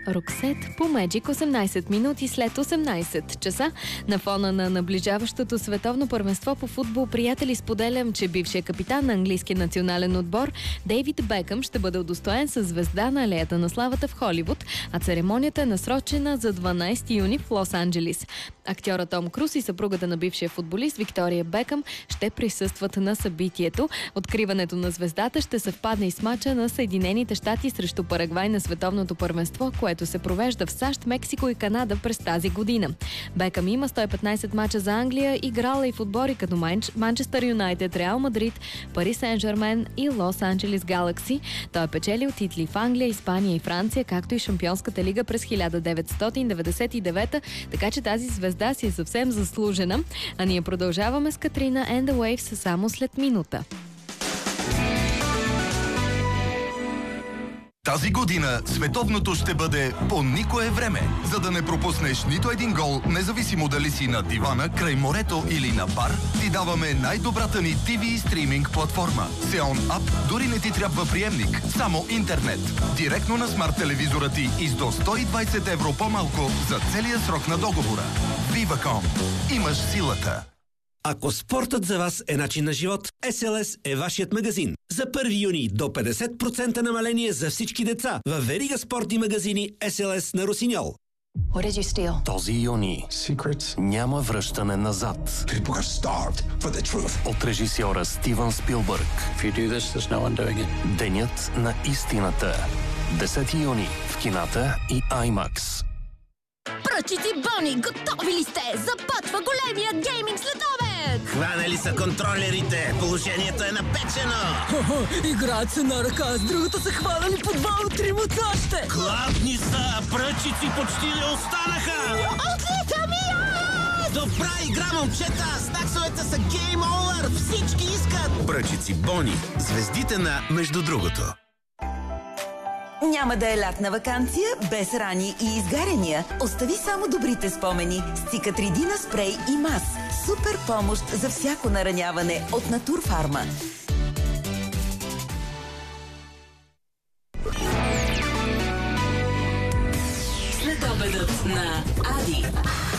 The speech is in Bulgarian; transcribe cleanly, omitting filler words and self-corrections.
Роксет по Magic 18 минути след 18 часа. На фона на наближаващото световно първенство по футбол, приятели, споделям, че бившият капитан на английския национален отбор Дейвид Бекъм ще бъде удостоен със звезда на алеята на славата в Холивуд, а церемонията е насрочена за 12 юни в Лос-Анджелис. Актьорът Том Круз и съпругата на бившия футболист Виктория Бекъм ще присъстват на събитието. Откриването на звездата ще съвпадне и с мача на Съединените щати срещу Парагвай на световното първенство, което се провежда в САЩ, Мексико и Канада през тази година. Бекъм има 115 мача за Англия, играла и в отбори като Манчестър Юнайтед, Реал Мадрид, Пари Сен-Жермен и Лос Анджелис Галакси. Той е печелил титли в Англия, Испания и Франция, както и Шампионската лига през 1999, така че тази звезда си е съвсем заслужена. А ние продължаваме с Катрина and the Waves само след минута. Тази година световното ще бъде по никое време, за да не пропуснеш нито един гол, независимо дали си на дивана, край морето или на бар, ти даваме най-добрата ни TV и стриминг платформа. Xeon App, дори не ти трябва приемник, само интернет. Директно на смарт телевизора ти и с до 120 евро по-малко за целия срок на договора. Viva.com. Имаш силата. Ако спортът за вас е начин на живот, SLS е вашият магазин. За 1 юни до 50% намаление за всички деца във верига спортни магазини SLS на Росиньол. Този юни няма връщане назад. От режисьора Стивън Спилбърг. Денят на истината. 10 юни в кината и IMAX. Пръчици Бони, готови ли сте? Започва големия гейминг следобед! Хванали са контролерите! Положението е напечено! Играят се на ръка, с другото са хванали по 2 от 3 още! Хладни са! Пръчици почти не останаха! Отлитам и аз! Добра игра, момчета! Снаксовете са гейм овър! Всички искат! Пръчици Бони. Звездите на между другото. Няма да е лятна ваканция без рани и изгаряния. Остави само добрите спомени с Цикатридина спрей и мас. Супер помощ за всяко нараняване от Натурфарма. Следобедът на Ади.